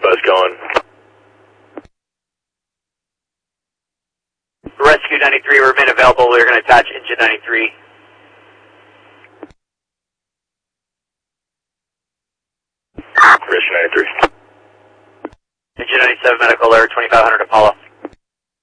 buzz going. Rescue 93, remain available. We're going to attach engine 93. Rescue 93. Engine 97, medical alert,